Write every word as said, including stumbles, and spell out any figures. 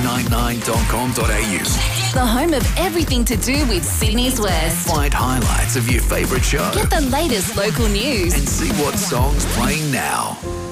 nine nine dot com dot a u. The home of everything to do with Sydney's West. Find highlights of your favourite show Get the latest local news. and see what song's playing now.